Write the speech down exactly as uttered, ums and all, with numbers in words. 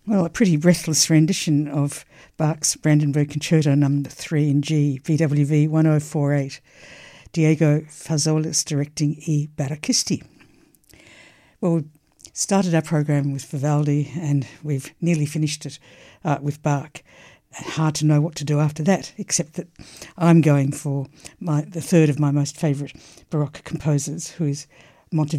Well, a pretty breathless rendition of Bach's Brandenburg Concerto Number three in G, V W V one oh four eight, Diego Fazolis directing E. Baracchisti. Well, we started our program with Vivaldi and we've nearly finished it uh, with Bach. Hard to know what to do after that, except that I'm going for my the third of my most favourite Baroque composers, who is Monteverdi.